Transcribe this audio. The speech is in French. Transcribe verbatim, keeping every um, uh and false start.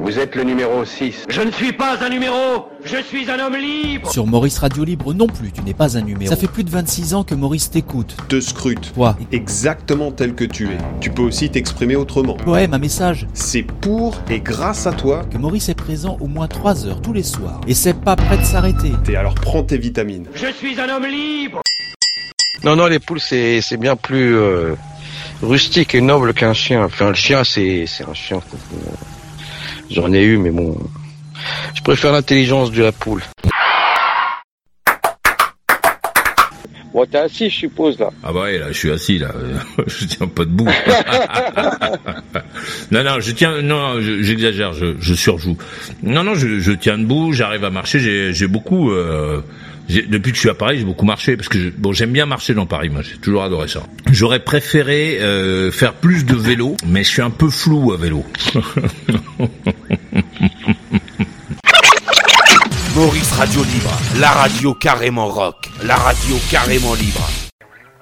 Vous êtes le numéro six. Je ne suis pas un numéro, je suis un homme libre. Sur Maurice Radio Libre non plus, tu n'es pas un numéro. Ça fait plus de vingt-six ans que Maurice t'écoute. Te scrute. Quoi ? Exactement tel que tu es. Tu peux aussi t'exprimer autrement. Poème, un message. C'est pour et grâce à toi que Maurice est présent au moins trois heures tous les soirs. Et c'est pas prêt de s'arrêter. Et alors prends tes vitamines. Je suis un homme libre. Non, non, les poules, c'est, c'est bien plus euh, rustique et noble qu'un chien. Enfin, le chien, c'est, c'est un chien. J'en ai eu, mais bon... Je préfère l'intelligence de la poule. Bon, t'es assis, je suppose, là. Ah bah ouais, là, je suis assis, là. Je tiens pas debout. non, non, je tiens... Non, je, j'exagère, je, je surjoue. Non, non, je, je tiens debout, j'arrive à marcher, j'ai, j'ai beaucoup... Euh, j'ai, depuis que je suis à Paris, j'ai beaucoup marché, parce que je, bon, j'aime bien marcher dans Paris, moi, j'ai toujours adoré ça. J'aurais préféré euh, faire plus de vélo, mais je suis un peu flou à vélo. Maurice Radio Libre, la radio carrément rock, la radio carrément libre.